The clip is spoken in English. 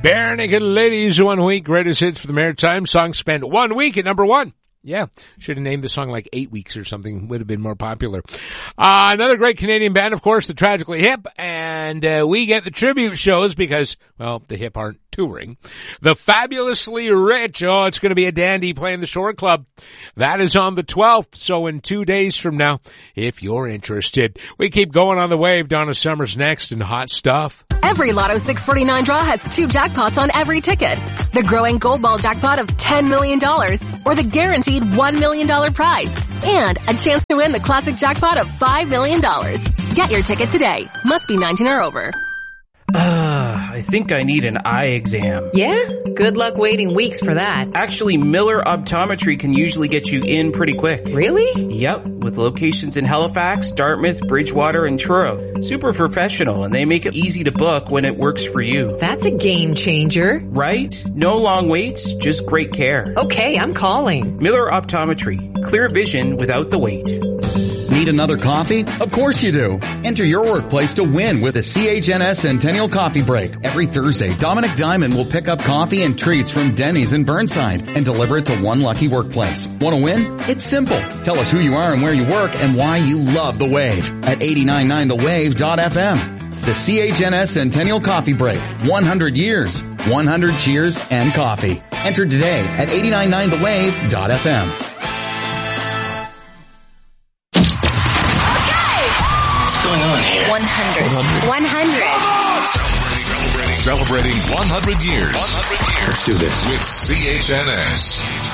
Bare Naked Ladies, 1 week, greatest hits for the Maritime. Song spent 1 week at number 1. Yeah, should have named the song like 8 weeks or something. Would have been more popular. Another great Canadian band, of course, the Tragically Hip. And we get the tribute shows because, well, the Hip aren't touring. The Fabulously Rich. Oh, it's going to be a dandy playing the Shore Club. That is on the 12th. So in 2 days from now, if you're interested. We keep going on the wave. Donna Summers next and Hot Stuff. Every Lotto 649 draw has 2 jackpots on every ticket. The growing Gold Ball jackpot of $10 million or the guaranteed $1 million prize and a chance to win the classic jackpot of $5 million. Get your ticket today. Must be 19 or over. I think I need an eye exam. Yeah? Good luck waiting weeks for that. Actually, Miller Optometry can usually get you in pretty quick. Really? Yep, with locations in Halifax, Dartmouth, Bridgewater, and Truro. Super professional, and they make it easy to book when it works for you. That's a game changer. Right? No long waits, just great care. Okay, I'm calling. Miller Optometry. Clear vision without the wait. Need another coffee? Of course you do. Enter your workplace to win with the CHNS Centennial Coffee Break. Every Thursday, Dominic Diamond will pick up coffee and treats from Denny's in Burnside and deliver it to one lucky workplace. Want to win? It's simple. Tell us who you are and where you work and why you love The Wave at 899thewave.fm. The CHNS Centennial Coffee Break. 100 years, 100 cheers and coffee. Enter today at 899thewave.fm. Going on here? 100. Celebrating 100 years. 100 years. Let's do this. With CHNS.